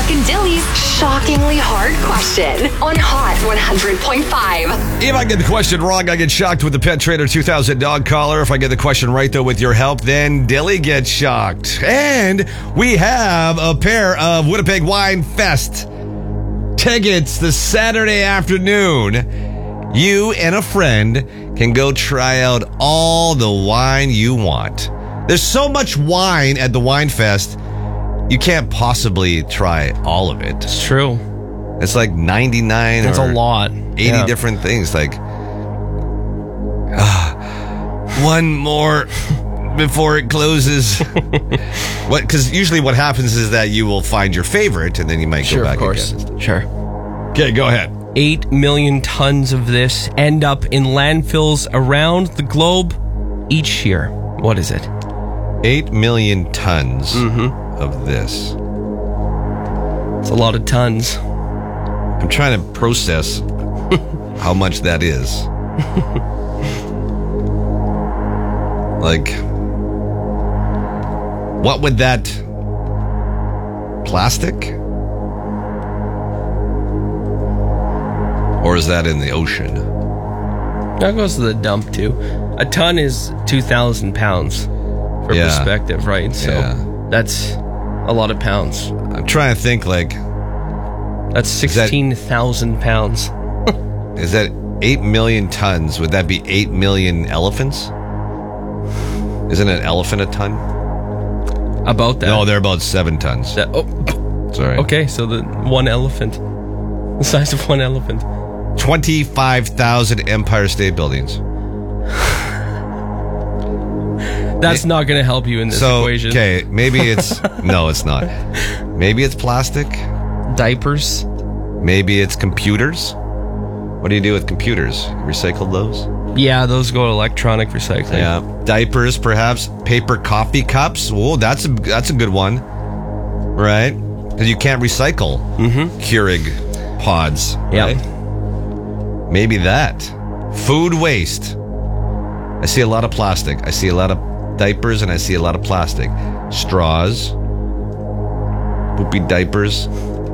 Mark and Dilly's shockingly hard question on Hot 100.5. If I get the question wrong, I get shocked with the Pet Trader 2000 dog collar. If I get the question right, though, with your help, then Dilly gets shocked. And we have a pair of Winnipeg Wine Fest tickets this Saturday afternoon. You and a friend can go try out all the wine you want. There's so much wine at the Wine Fest, you can't possibly try all of it. It's true. It's like 99 That's or a lot. 80 different things. Like, one more before it closes. Because usually what happens is that you will find your favorite and then you might go back of course. again. Sure. Okay, go ahead. 8 million tons of this end up in landfills around the globe each year. What is it? 8 million tons of this. It's a lot of tons. I'm trying to process how much that is. Like, what would that... Plastic? Or is that in the ocean? That goes to the dump, too. A ton is 2,000 pounds for perspective, right? So that's a lot of pounds. I'm trying to think, like... That's 16,000 pounds. Is that 8 million tons? Would that be 8 million elephants? Isn't an elephant a ton? About that. No, they're about 7 tons. Sorry. Okay, so the one elephant. The size of one elephant. 25,000 Empire State Buildings. That's not going to help you in this equation. Okay, maybe it's... No, it's not. Maybe it's plastic. Diapers. Maybe it's computers. What do you do with computers? Recycle those? Yeah, those go to electronic recycling. Yeah. Diapers, perhaps. Paper coffee cups. Whoa, that's a good one. Right? Because you can't recycle Keurig pods. Yeah. Right? Maybe that. Food waste. I see a lot of plastic. I see a lot of diapers and I see a lot of plastic. Straws. Poopy diapers.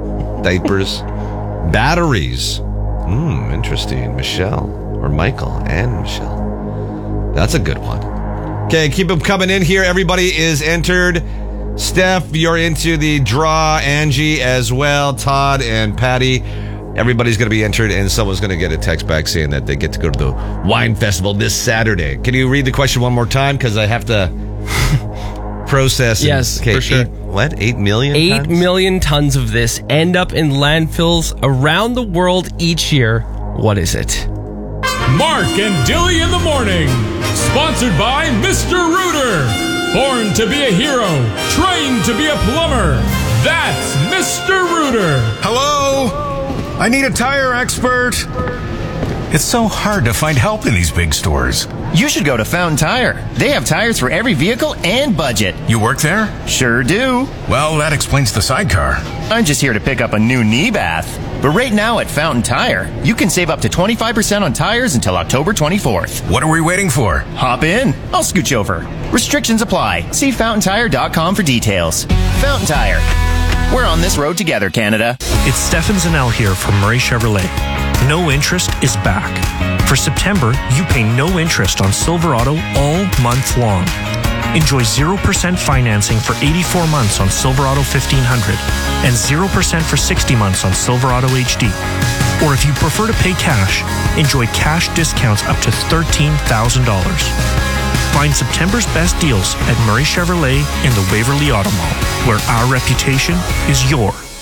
Batteries. Interesting. Michelle. Or Michael and Michelle. That's a good one. Okay, keep them coming in here. Everybody is entered. Steph, you're into the draw. Angie as well. Todd and Patty. Everybody's going to be entered, and someone's going to get a text back saying that they get to go to the wine festival this Saturday. Can you read the question one more time? Because I have to process. Yes, for sure. 8 million 8 tons? million tons of this end up in landfills around the world each year. What is it? Mark and Dilly in the morning. Sponsored by Mr. Rooter. Born to be a hero. Trained to be a plumber. That's Mr. Rooter. Hello? I need a tire expert. It's so hard to find help in these big stores. You should go to Fountain Tire. They have tires for every vehicle and budget. You work there? Sure do. Well, that explains the sidecar. I'm just here to pick up a new knee bath. But right now at Fountain Tire, you can save up to 25% on tires until October 24th. What are we waiting for? Hop in. I'll scooch over. Restrictions apply. See FountainTire.com for details. Fountain Tire. We're on this road together, Canada. It's Stefan Zanel here from Murray Chevrolet. No Interest is back. For September, you pay no interest on Silverado all month long. Enjoy 0% financing for 84 months on Silverado 1500 and 0% for 60 months on Silverado HD. Or if you prefer to pay cash, enjoy cash discounts up to $13,000. Find September's best deals at Murray Chevrolet in the Waverly Auto Mall, where our reputation is your